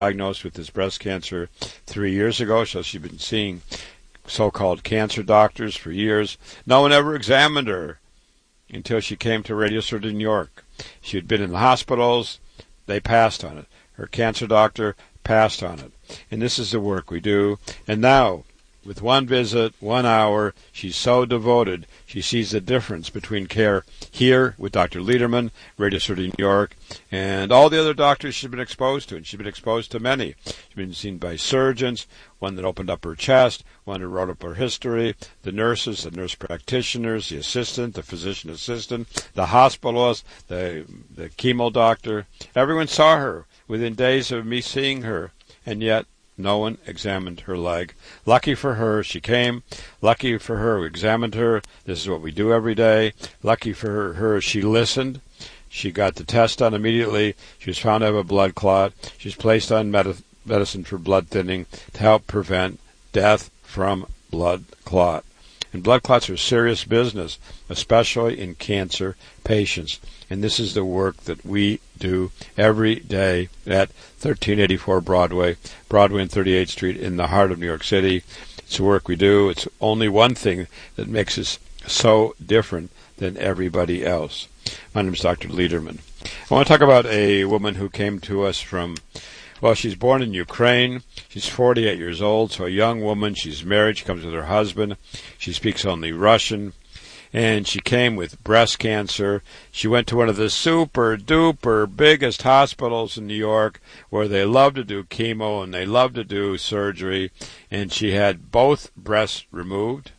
diagnosed with this breast cancer 3 years ago, so she's been seeing so-called cancer doctors for years. No one ever examined her until she came to Radio Surgery New York. She had been in the hospitals. They passed on it. Her cancer doctor passed on it. And this is the work we do. And now, with one visit, 1 hour, she's so devoted. She sees the difference between care here with Dr. Lederman, Radio Surgery New York, and all the other doctors she's been exposed to. And she's been exposed to many. She's been seen by surgeons, one that opened up her chest, one who wrote up her history, the nurses, the nurse practitioners, the assistant, the physician assistant, the hospitalist, the chemo doctor. Everyone saw her within days of me seeing her, and yet no one examined her leg. Lucky for her, she came. Lucky for her, we examined her. This is what we do every day. Lucky for her, she listened. She got the test done immediately. She was found to have a blood clot. She was placed on medicine for blood thinning to help prevent death from blood clot. And blood clots are serious business, especially in cancer patients. And this is the work that we do every day at 1384 Broadway and 38th Street in the heart of New York City. It's the work we do. It's only one thing that makes us so different than everybody else. My name is Dr. Lederman. I want to talk about a woman who came to us from, well, she's born in Ukraine. She's 48 years old, so a young woman. She's married. She comes with her husband. She speaks only Russian. And she came with breast cancer. She went to one of the super-duper biggest hospitals in New York where they love to do chemo and they love to do surgery. And she had both breasts removed.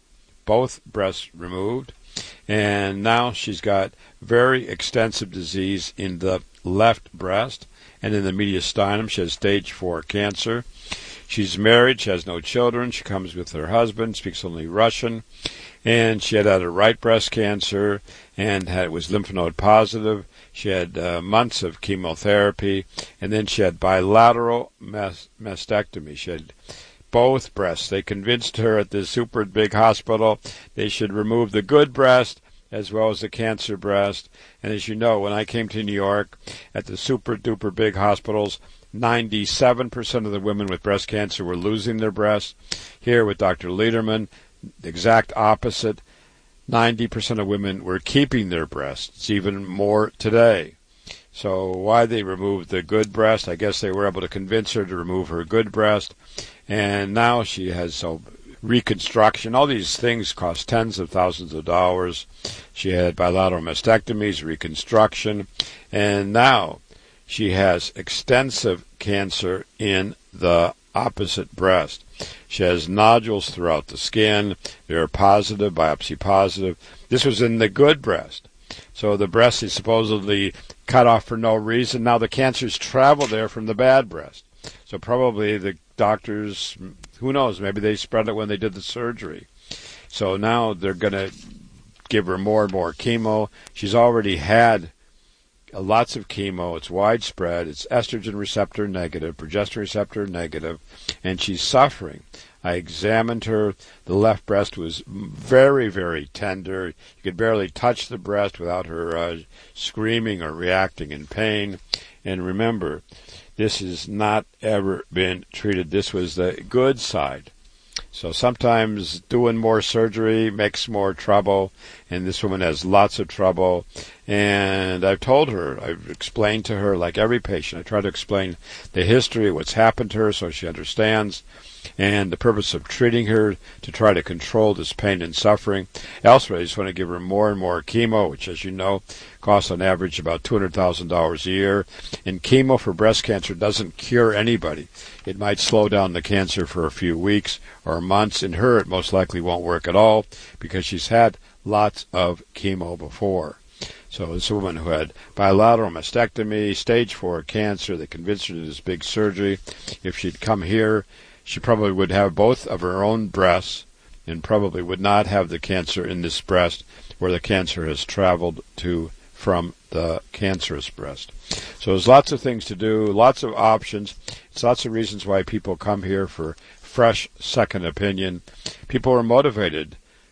And now she's got very extensive disease in the left breast and in the mediastinum. She has stage 4 cancer. She's married. She has no children. She comes with her husband, speaks only Russian. And she had a right breast cancer and was lymph node positive. She had months of chemotherapy. And then she had bilateral mastectomy. She had both breasts. They convinced her at this super big hospital they should remove the good breast as well as the cancer breast. And as you know, when I came to New York at the super duper big hospitals, 97% of the women with breast cancer were losing their breasts. Here with Dr. Lederman, the exact opposite. 90% of women were keeping their breasts. It's even more today. So why they removed the good breast? I guess they were able to convince her to remove her good breast. And now she has reconstruction. All these things cost tens of thousands of dollars. She had bilateral mastectomies, reconstruction. And now she has extensive cancer in the opposite breast. She has nodules throughout the skin. They're positive, biopsy positive. This was in the good breast. So the breast is supposedly cut off for no reason. Now the cancer's traveled there from the bad breast. So probably the doctors, who knows, maybe they spread it when they did the surgery. So now they're going to give her more and more chemo. She's already had lots of chemo. It's widespread. It's estrogen receptor negative, progesterone receptor negative, and she's suffering. I examined her. The left breast was very, very tender. You could barely touch the breast without her screaming or reacting in pain. And remember, this has not ever been treated. This was the good side. So sometimes doing more surgery makes more trouble, and this woman has lots of trouble. And I've told her, I've explained to her, like every patient, I try to explain the history, what's happened to her so she understands, and the purpose of treating her to try to control this pain and suffering. Elsewhere, I just want to give her more and more chemo, which, as you know, costs on average about $200,000 a year. And chemo for breast cancer doesn't cure anybody. It might slow down the cancer for a few weeks or months. In her, it most likely won't work at all because she's had lots of chemo before. So this woman who had bilateral mastectomy, stage 4 cancer, they convinced her to do this big surgery. If she'd come here, she probably would have both of her own breasts and probably would not have the cancer in this breast where the cancer has traveled to from the cancerous breast. So there's lots of things to do, lots of options. It's lots of reasons why people come here for fresh second opinion. People are motivated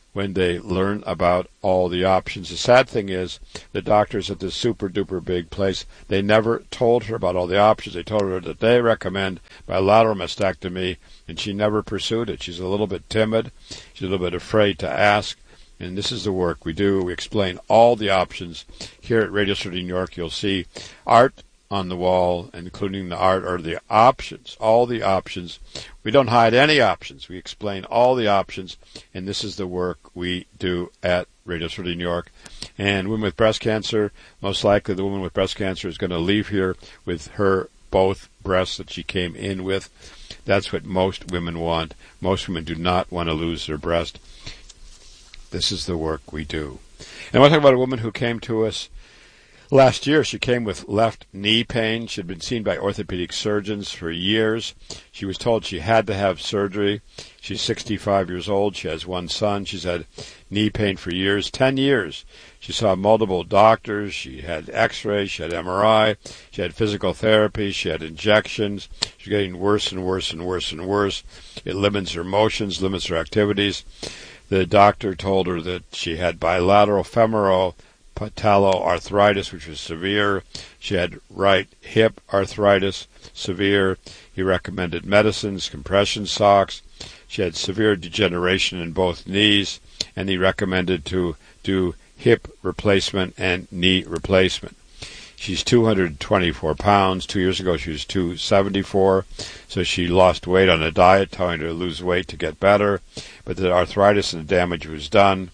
when they learn about all the options. The sad thing is, the doctors at this super duper big place, they never told her about all the options. They told her that they recommend bilateral mastectomy, and she never pursued it. She's a little bit timid. She's a little bit afraid to ask. And this is the work we do. We explain all the options. Here at Radio City, New York, you'll see art on the wall, including the art or the options, all the options. We don't hide any options. We explain all the options, and this is the work we do at Radio City, New York. And women with breast cancer, most likely the woman with breast cancer is going to leave here with her both breasts that she came in with. That's what most women want. Most women do not want to lose their breast. This is the work we do. And I want to talk about a woman who came to us last year. She came with left knee pain. She had been seen by orthopedic surgeons for years. She was told she had to have surgery. She's 65 years old. She has one son. She's had knee pain for years, 10 years. She saw multiple doctors. She had x-rays. She had MRI. She had physical therapy. She had injections. She's getting worse and worse and worse and worse. It limits her motions, limits her activities. The doctor told her that she had bilateral femoral patelloarthritis, which was severe. She had right hip arthritis, severe. He recommended medicines, compression socks. She had severe degeneration in both knees, and he recommended to do hip replacement and knee replacement. She's 224 pounds. 2 years ago, she was 274. So she lost weight on a diet, telling her to lose weight to get better. But the arthritis and the damage was done.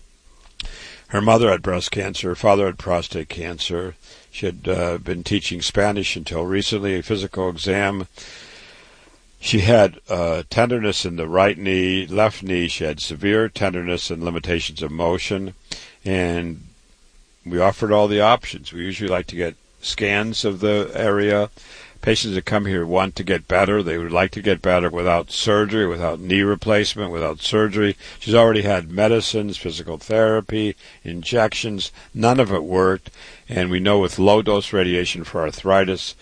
Her mother had breast cancer. Her father had prostate cancer. She had been teaching Spanish until recently, a physical exam. She had tenderness in the right knee, left knee. She had severe tenderness and limitations of motion. And we offered all the options. We usually like to get scans of the area. Patients that come here want to get better. They would like to get better without surgery, without knee replacement, without surgery. She's already had medicines, physical therapy, injections. None of it worked. And we know with low-dose radiation for arthritis,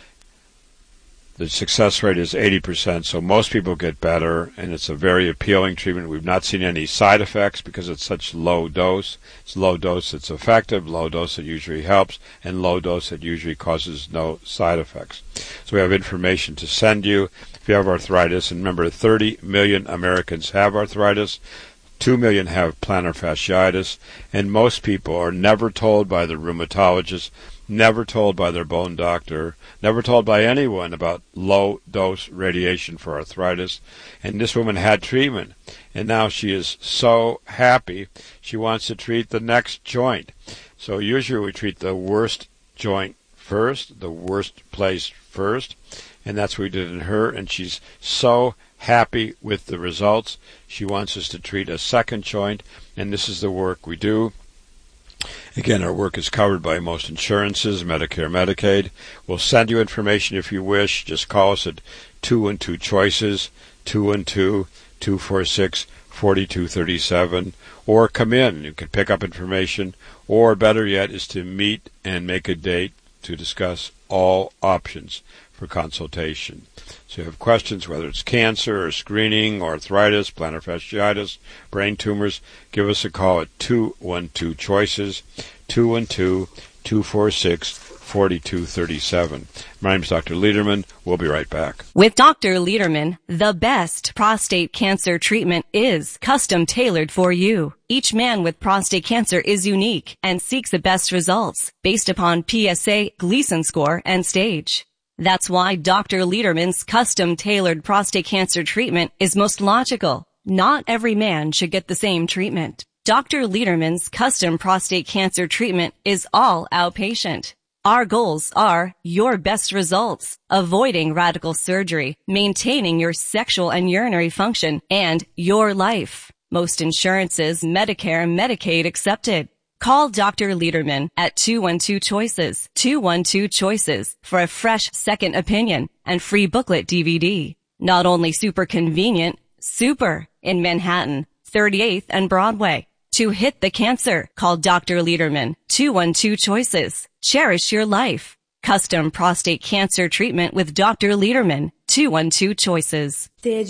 the success rate is 80%, so most people get better, and it's a very appealing treatment. We've not seen any side effects because it's such low dose. It's low dose that's effective, low dose that usually helps, and low dose that usually causes no side effects. So we have information to send you if you have arthritis. And remember, 30 million Americans have arthritis. 2 million have plantar fasciitis, and most people are never told by the rheumatologist, never told by their bone doctor, never told by anyone about low-dose radiation for arthritis. And this woman had treatment, and now she is so happy she wants to treat the next joint. So usually we treat the worst joint first, the worst place first, and that's what we did in her, and she's so happy with the results. She wants us to treat a second joint, and this is the work we do. Again, our work is covered by most insurances, Medicare, Medicaid. We'll send you information if you wish. Just call us at 212-CHOICES, 212-246-4237, or come in. You can pick up information, or better yet is to meet and make a date to discuss all options for consultation. So you have questions, whether it's cancer or screening, arthritis, plantar fasciitis, brain tumors, give us a call at 212-CHOICES, 212-246-4237. My name is Dr. Lederman. We'll be right back. With Dr. Lederman, the best prostate cancer treatment is custom tailored for you. Each man with prostate cancer is unique and seeks the best results based upon PSA, Gleason score, and stage. That's why Dr. Lederman's custom-tailored prostate cancer treatment is most logical. Not every man should get the same treatment. Dr. Lederman's custom prostate cancer treatment is all outpatient. Our goals are your best results, avoiding radical surgery, maintaining your sexual and urinary function, and your life. Most insurances, Medicare and Medicaid accepted. Call Dr. Lederman at 212-CHOICES, 212-CHOICES for a fresh second opinion and free booklet DVD. Not only super convenient, super in Manhattan, 38th and Broadway. To hit the cancer, call Dr. Lederman, 212-CHOICES. Cherish your life. Custom prostate cancer treatment with Dr. Lederman, 212-CHOICES.